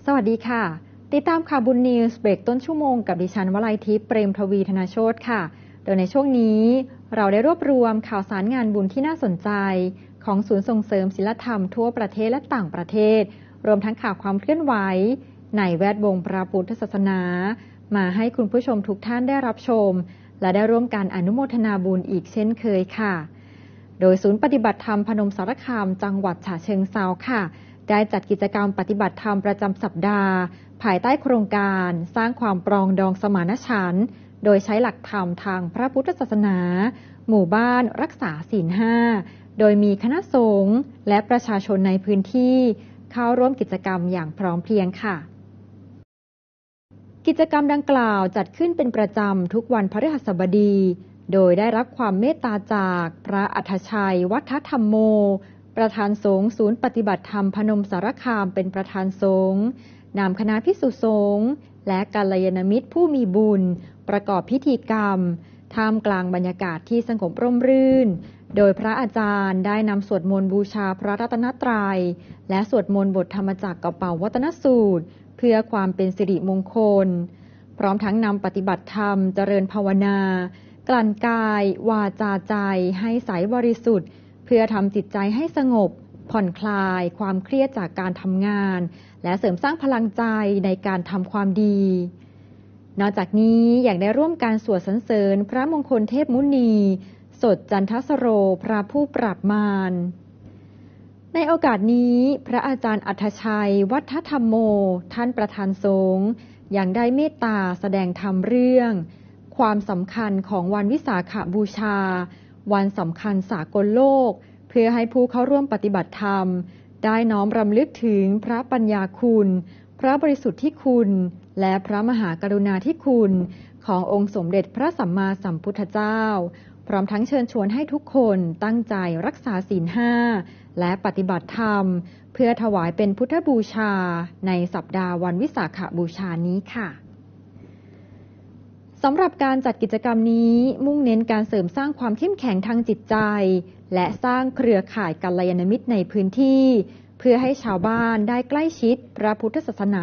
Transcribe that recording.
สวัสดีค่ะติดตามข่าวบุญนิวส์เบรกต้นชั่วโมงกับดิฉันวลัยทิพย์เปรมทวีธนาโชติค่ะโดยในช่วงนี้เราได้รวบรวมข่าวสารงานบุญที่น่าสนใจของศูนย์ส่งเสริมศีลธรรมทั่วประเทศและต่างประเทศรวมทั้งข่าวความเคลื่อนไหวในแวดวงพระพุทธศาสนามาให้คุณผู้ชมทุกท่านได้รับชมและได้ร่วมการอนุโมทนาบุญอีกเช่นเคยค่ะโดยศูนย์ปฏิบัติธรรมพนมสารคามจังหวัดฉะเชิงเทราค่ะได้จัดกิจกรรมปฏิบัติธรรมประจำสัปดาห์ภายใต้โครงการสร้างความปรองดองสมานฉันท์โดยใช้หลักธรรมทางพระพุทธศาสนาหมู่บ้านรักษาศีล 5โดยมีคณะสงฆ์และประชาชนในพื้นที่เข้าร่วมกิจกรรมอย่างพร้อมเพรียงค่ะกิจกรรมดังกล่าวจัดขึ้นเป็นประจำทุกวันพฤหัสบดีโดยได้รับความเมตตาจากพระอัฏฐชัยวัฒธรรมโมประธานสงฆ์ศูนย์ปฏิบัติธรรมพนมสารคามเป็นประธานสงฆ์นำคณะภิกษุสงฆ์และกัลยาณมิตรผู้มีบุญประกอบพิธีกรรมท่ามกลางบรรยากาศที่สงบร่มรื่นโดยพระอาจารย์ได้นำสวดมนต์บูชาพระรัตนตรัยและสวดมนต์บทธรรมจักรกเป่าวัตนสูตรเพื่อความเป็นสิริมงคลพร้อมทั้งนำปฏิบัติธรรมเจริญภาวนากลั่นกายวาจาใจให้ใสบริสุทธิ์เพื่อทำจิตใจให้สงบผ่อนคลายความเครียดจากการทำงานและเสริมสร้างพลังใจในการทำความดีนอกจากนี้ยังได้ร่วมการสวดสรรเสริญพระมงคลเทพมุนีสดจันทสโรพระผู้ปราบมารในโอกาสนี้พระอาจารย์อัฏฐชัยวัฒธรรมโมท่านประธานสงฆ์ยังได้เมตตาแสดงธรรมเรื่องความสำคัญของวันวิสาขบูชาวันสำคัญสากลโลกเพื่อให้ผู้เข้าร่วมปฏิบัติธรรมได้น้อมรำลึกถึงพระปัญญาคุณพระบริสุทธิคุณและพระมหากรุณาธิคุณขององค์สมเด็จพระสัมมาสัมพุทธเจ้าพร้อมทั้งเชิญชวนให้ทุกคนตั้งใจรักษาศีล 5และปฏิบัติธรรมเพื่อถวายเป็นพุทธบูชาในสัปดาห์วันวิสาขบูชานี้ค่ะสำหรับการจัดกิจกรรมนี้มุ่งเน้นการเสริมสร้างความเข้มแข็งทางจิตใจและสร้างเครือข่ายกัลยาณมิตรในพื้นที่เพื่อให้ชาวบ้านได้ใกล้ชิดพระพุทธศาสนา